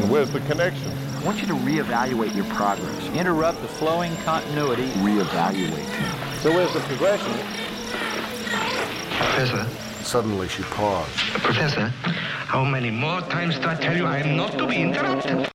Where's the connection? I want you to reevaluate your progress. Interrupt the flowing continuity. Reevaluate. So where's the progression? Professor? Suddenly she paused. Professor, how many more times do I tell you I am not to be interrupted?